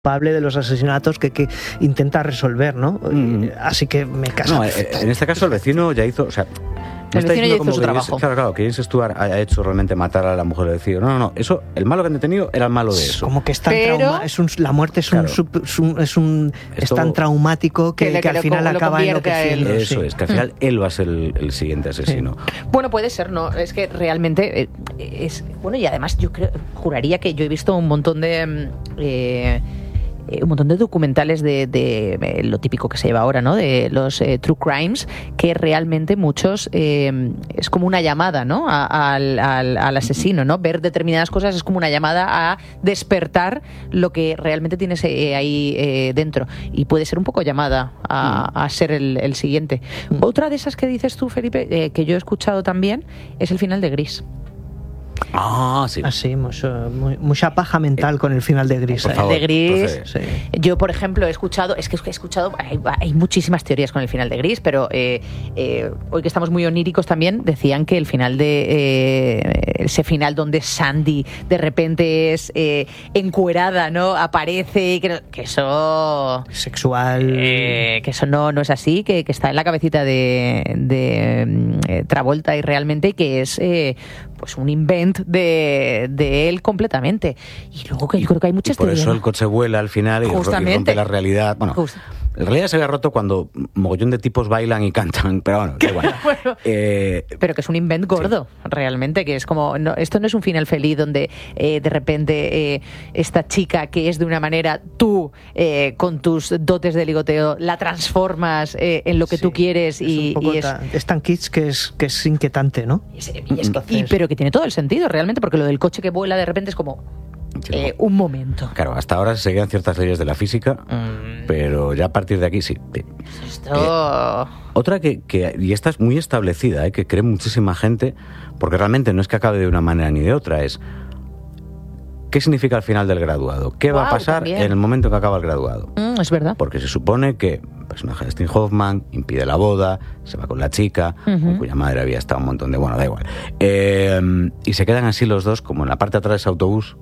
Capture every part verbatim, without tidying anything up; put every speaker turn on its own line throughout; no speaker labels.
culpable de los asesinatos que, que intenta resolver, ¿no? Mm. Así que me casa.
No, en este caso el vecino ya hizo, o sea,
el vecino ya hizo su
James,
trabajo.
Claro, claro, que James Stewart haya hecho realmente matar a la mujer del vecino. No, no, no, eso, el malo que han detenido era el malo de eso.
Como que es tan
Pero...
trauma, es un, la muerte es,
claro.
un, sub, es, un, es, un, es
Esto...
tan traumático que,
que, le,
que al
que
final
lo,
acaba
lo
enloqueciendo.
Eso
sí.
es, que al final mm. él va a ser el, el siguiente asesino.
Sí. Bueno, puede ser, ¿no? Es que realmente eh, es... Bueno, y además yo creo, juraría que yo he visto un montón de... Eh, un montón de documentales de, de, de lo típico que se lleva ahora, ¿no? De los eh, true crimes, que realmente muchos eh, es como una llamada, ¿no? A, al, al, al asesino, ¿no? Ver determinadas cosas es como una llamada a despertar lo que realmente tienes eh, ahí eh, dentro, y puede ser un poco llamada a, a ser el, el siguiente. Otra de esas que dices tú, Felipe, eh, que yo he escuchado también, es el final de Gris.
Ah, sí.
Ah, sí, mucho, muy, mucha paja mental eh, con el final de Gris.
Por favor,
de Gris.
sí.
Yo, por ejemplo, he escuchado, es que he escuchado, hay, hay muchísimas teorías con el final de Gris, pero eh, eh, hoy que estamos muy oníricos también, decían que el final de eh, ese final donde Sandy de repente es eh, encuerada, ¿no? Aparece, que, que eso
sexual,
eh, que eso no, no es así, que, que está en la cabecita de, de eh, Travolta y realmente que es eh, pues un invent de, de él completamente. Y luego que yo creo que hay muchas
y por
teorías.
eso el coche vuela al final y, y rompe la realidad. Bueno,
Just.
en realidad se había roto cuando mogollón de tipos bailan y cantan, pero bueno, da igual.
bueno,
eh,
pero que es un invent gordo, sí. realmente, que es como, no, esto no es un final feliz donde eh, de repente eh, esta chica que es de una manera, tú eh, con tus dotes de ligoteo la transformas eh, en lo que sí, tú quieres.
Es
y,
un poco
y es,
ta, es tan kitsch que es, que es inquietante, ¿no?
Y es, y es, y, pero que tiene todo el sentido realmente, porque lo del coche que vuela de repente es como... Sí, eh, un momento.
Claro, hasta ahora se seguían ciertas leyes de la física, mm. pero ya a partir de aquí sí.
Esto...
Eh, otra que, que, y esta es muy establecida, eh, que cree muchísima gente, porque realmente no es que acabe de una manera ni de otra, es ¿qué significa el final del graduado? ¿Qué wow, va a pasar también. en el momento que acaba el graduado?
Mm, es verdad.
Porque se supone que el personaje de Dustin Hoffman impide la boda, se va con la chica, uh-huh. con cuya madre había estado un montón de... Bueno, da igual. Eh, y se quedan así los dos, como en la parte de atrás de ese autobús,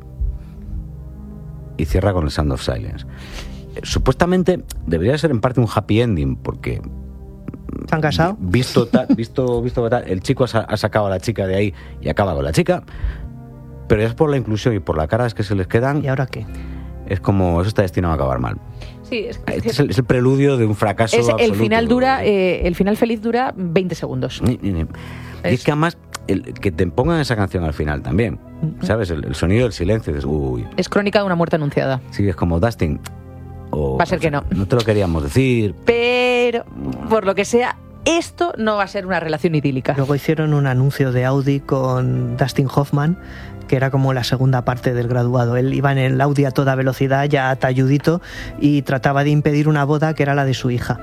y cierra con el Sound of Silence. Eh, supuestamente debería ser en parte un happy ending, porque...
¿Se han casado?
Visto, ta, visto, visto tal, el chico ha, ha sacado a la chica de ahí y acaba con la chica, pero es por la inclusión y por las caras que se les quedan...
¿Y ahora qué?
Es como, eso está destinado a acabar mal.
Sí, es, que,
es, el, es el preludio de un fracaso
es,
absoluto.
El final dura, eh, el final feliz dura veinte segundos.
Ni, ni, ni. Es... Y es que además, el, que te pongan esa canción al final también, uh-huh. ¿sabes? El, el sonido del silencio, dices, uy.
Es crónica de una muerte anunciada.
Sí, es como Dustin. O,
va a ser
o
que
sea,
no.
No te lo queríamos decir.
Pero, por lo que sea, esto no va a ser una relación idílica.
Luego hicieron un anuncio de Audi con Dustin Hoffman, que era como la segunda parte del graduado. Él iba en el Audi a toda velocidad, ya talludito, y trataba de impedir una boda que era la de su hija.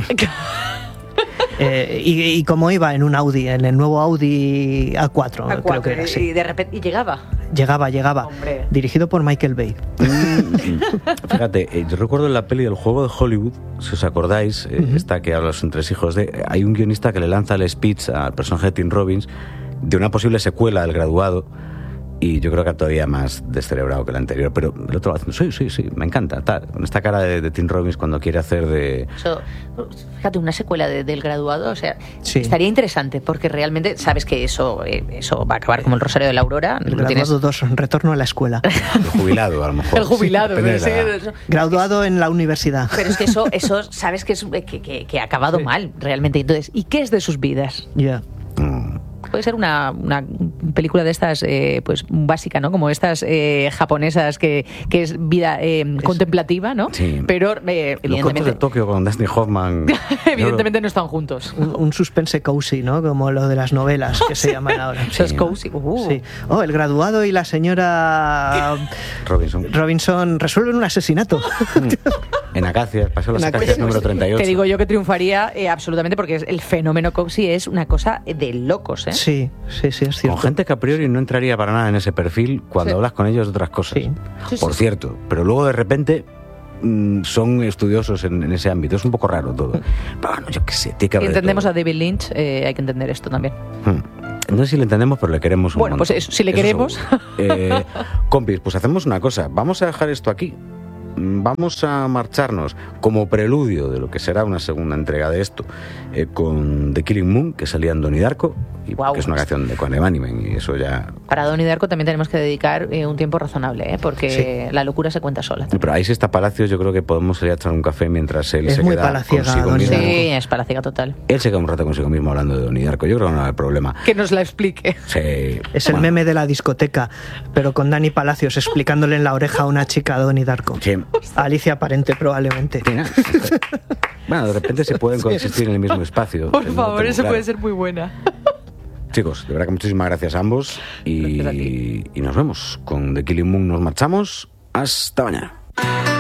eh, y, y como iba en un Audi, en el nuevo Audi A cuatro,
A cuatro
creo que era así.
Y de repente y llegaba.
Llegaba, llegaba.
Hombre.
Dirigido por Michael Bay.
Fíjate, eh, yo recuerdo en la peli del Juego de Hollywood, si os acordáis, eh, uh-huh. esta que habla de los entresijos de... Hay un guionista que le lanza el speech al personaje de Tim Robbins de una posible secuela del graduado, y yo creo que todavía más descerebrado que el anterior, pero el otro va diciendo, sí, sí, sí, me encanta, tal, con esta cara de, de Tim Robbins cuando quiere hacer de...
So, fíjate, una secuela de, del graduado, o sea,
sí.
estaría interesante, porque realmente sabes que eso eh, eso va a acabar como el Rosario de la Aurora.
El
¿no
graduado
tienes?
dos, retorno a la escuela.
El jubilado, a lo mejor.
El jubilado,
sí,
pero sí,
graduado en la universidad.
Pero es que eso, eso sabes que, es, que, que, que ha acabado sí. mal, realmente. Entonces, ¿y qué es de sus vidas?
Ya.
Yeah. Mm.
Puede ser una, una película de estas, eh, pues básica, ¿no? Como estas eh, japonesas que, que es vida eh, es, contemplativa, ¿no?
Sí.
Pero, eh,
evidentemente... Los cuentos de Tokio con Dustin Hoffman...
evidentemente no están juntos.
Un, un suspense cozy, ¿no? Como lo de las novelas que se llaman ahora.
Sí. Es cozy. Uh.
Sí. Oh, el graduado y la señora...
Robinson.
Robinson resuelven un asesinato.
En Acacias, pasó las Acacias número treinta y ocho.
Te digo yo que triunfaría eh, absolutamente, porque es, el fenómeno cozy es una cosa de locos, ¿eh?
Sí, sí, sí, es cierto.
Con gente que a priori no entraría para nada en ese perfil cuando sí. hablas con ellos de otras cosas.
Sí.
Sí,
Por
sí.
cierto, pero luego de repente mmm, son estudiosos en, en ese ámbito. Es un poco raro todo. Pero bueno, yo qué sé, tiene que haber de
entendemos
todo.
a David Lynch, eh, hay que entender esto también.
Hmm. No sé si le entendemos, pero le queremos un
Bueno,
montón.
pues eso, si le
eso
queremos.
eh, compis, pues hacemos una cosa. Vamos a dejar esto aquí. vamos a marcharnos como preludio de lo que será una segunda entrega de esto, eh, con The Killing Moon, que salía en Donnie Darko, y
Wow.
que es una canción de Conan Emanuel, y eso ya...
Para Donnie Darko también tenemos que dedicar eh, un tiempo razonable, ¿eh? Porque
Sí.
la locura se cuenta sola.
Pero ahí sí está Palacios, yo creo que podemos ir a echar un café mientras él
Es
se
muy
queda
palaciega,
consigo
Donnie
mismo.
Darko.
Sí, es palaciega total.
Él se queda un rato consigo mismo hablando de Donnie Darko, yo creo que no va a haber problema.
Que nos la explique.
Sí.
Es el
Bueno,
meme de la discoteca, pero con Dani Palacios explicándole en la oreja a una chica a Donnie Darko.
sí.
Alicia Parente, probablemente.
Mira, bueno, de repente se pueden coexistir en el mismo espacio.
Por
No lo
favor,
tengo
eso
claro.
puede ser muy buena.
Chicos, de verdad que muchísimas gracias a ambos
Gracias a
y,
ti.
y nos vemos. Con The Killing Moon nos marchamos. Hasta mañana.